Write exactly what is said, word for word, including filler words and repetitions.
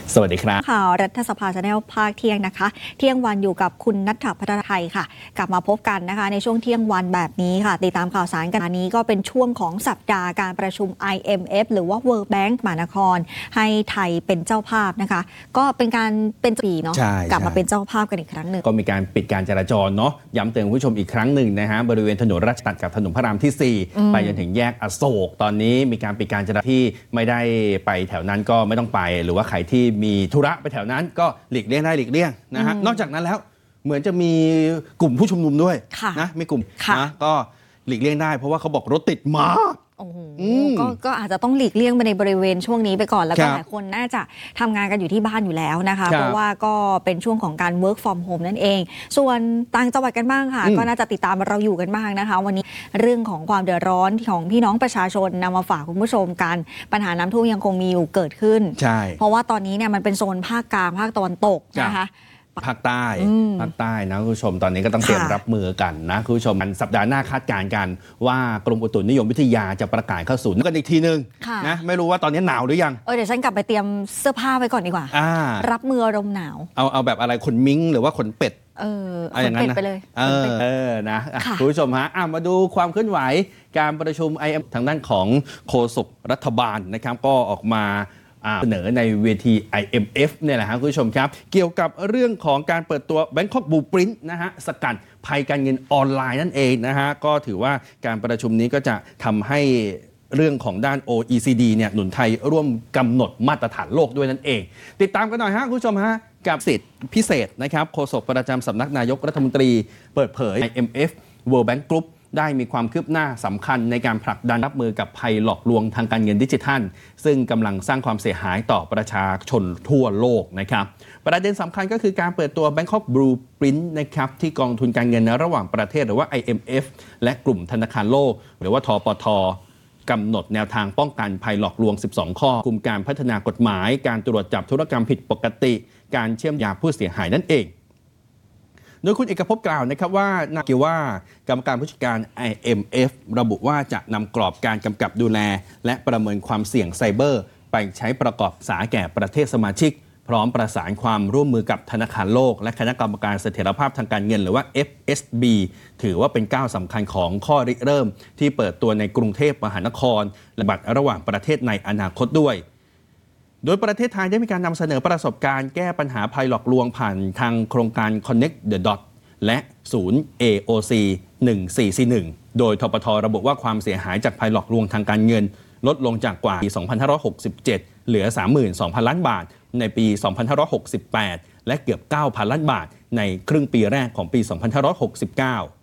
สวัสดีครับข่าวรัฐสภาชาแนลภาคเที่ยงนะคะเที่ยงวันอยู่กับคุณณัฐพัฒนไทยค่ะกลับมาพบกันนะคะในช่วงเที่ยงวันแบบนี้ค่ะติดตามข่าวสารกันอันนี้ก็เป็นช่วงของสัปดาห์การประชุม ไอ เอ็ม เอฟ หรือว่า World Bank มหานครให้ไทยเป็นเจ้าภาพนะคะก็เป็นการเป็นปีเนาะกลับมาเป็นเจ้าภาพกันอีกครั้งหนึ่งก็มีการปิดการจราจรเนาะย้ำเตือนผู้ชมอีกครั้งหนึ่งนะฮะบริเวณถนนราชตัดกับถนนพระรามที่สี่ไปจนถึงแยกอโศกตอนนี้มีการปิดการจราจรที่ไม่ได้ไปแถวนั้นก็ไม่ต้องไปหรือว่าใครที่มีธุระไปแถวนั้นก็หลีกเลี่ยงได้หลีกเลี่ยงนะฮะนอกจากนั้นแล้วเหมือนจะมีกลุ่มผู้ชุมนุมด้วยนะมีกลุ่มนะก็หลีกเลี่ยงได้เพราะว่าเขาบอกรถติดมากโอ้โหก็ก็อาจจะต้องหลีกเลี่ยงไปในบริเวณช่วงนี้ไปก่อนแล้วก็หลายคนน่าจะทำงานกันอยู่ที่บ้านอยู่แล้วนะคะเพราะว่าก็เป็นช่วงของการ work from home นั่นเองส่วนต่างจังหวัดกันบ้างค่ะก็น่าจะติดตามเราอยู่กันบ้างนะคะวันนี้เรื่องของความเดือดร้อนของพี่น้องประชาชนนำมาฝากคุณผู้ชมกันปัญหาน้ำท่วมยังคงมีอยู่เกิดขึ้นใช่เพราะว่าตอนนี้เนี่ยมันเป็นโซนภาคกลางภาคตะวันตกนะคะภาคใต้ภาคใต้นะคุณผู้ชมตอนนี้ก็ต้องเตรียมรับมือกันนะคุณผู้ชมสัปดาห์หน้าคาดการณ์กันว่ากรมอุตุนิยมวิทยาจะประกาศเข้าสู่กันอีกทีนึงนะไม่รู้ว่าตอนนี้หนาวหรือยังเออเดี๋ยวฉันกลับไปเตรียมเสื้อผ้าไว้ก่อนดีกว่ารับมือลมหนาวเอาเอาแบบอะไรขนมิ้งหรือว่าขนเป็ดเออขนเป็ดไปเลยเออเออนะคุณผู้ชมฮะมาดูความเคลื่อนไหวการประชุม ไอ เอ็ม ทางด้านของโฆษกรัฐบาลนะครับก็ออกมาเสนอในเวที ไอ เอ็ม เอฟ เนี่ยแหละครับคุณผู้ชมครับเกี่ยวกับเรื่องของการเปิดตัว Bangkok Blueprint นะฮะสกัดภัยการเงินออนไลน์นั่นเองนะฮะก็ถือว่าการประชุมนี้ก็จะทำให้เรื่องของด้าน โอ อี ซี ดี เนี่ยหนุนไทยร่วมกำหนดมาตรฐานโลกด้วยนั่นเองติดตามกันหน่อยฮะคุณผู้ชมฮะกับสิทธิพิเศษนะครับโฆษกประจำสำนักนายกรัฐมนตรีเปิดเผย ไอ เอ็ม เอฟ World Bank Groupได้มีความคืบหน้าสำคัญในการผลักดันรับมือกับภัยหลอกลวงทางการเงินดิจิทัลซึ่งกำลังสร้างความเสียหายต่อประชาชนทั่วโลกนะครับประเด็นสำคัญก็คือการเปิดตัว Bangkok Blueprint นะครับที่กองทุนการเงินระหว่างประเทศหรือว่า ไอ เอ็ม เอฟ และกลุ่มธนาคารโลกหรือว่าทปท.กำหนดแนวทางป้องกันภัยหลอกลวงสิบสองข้อคุมการพัฒนากฎหมายการตรวจจับธุรกรรมผิดปกติการเชื่อมโยงผู้เสียหายนั่นเองโดยคุณเอกภพกล่าวนะครับว่านายว่ากรรมการผู้จัดการ ไอ เอ็ม เอฟ ระบุว่าจะนำกรอบการกำกับดูแลและประเมินความเสี่ยงไซเบอร์ไปใช้ประกอบสาแก่ประเทศสมาชิกพร้อมประสานความร่วมมือกับธนาคารโลกและคณะกรรมการเสถียรภาพทางการเงินหรือว่า เอฟ เอส บี ถือว่าเป็นก้าวสำคัญของข้อริเริ่มที่เปิดตัวในกรุงเทพมหานครและบัตรระหว่างประเทศในอนาคตด้วยโดยประเทศไทยได้มีการนำเสนอประสบการณ์แก้ปัญหาภัยหลอกลวงผ่านทางโครงการ Connect the Dot และศูนย์ เอ โอ ซี หนึ่งสี่สี่หนึ่งโดยทปท.ระบุว่าความเสียหายจากภัยหลอกลวงทางการเงินลดลงจากกว่าปีสองพันห้าร้อยหกสิบเจ็ดเหลือ สามหมื่นสองพัน ล้านบาทในปีสองพันห้าร้อยหกสิบแปดและเกือบ เก้าพัน ล้านบาทในครึ่งปีแรกของปีสองพันห้าร้อยหกสิบเก้า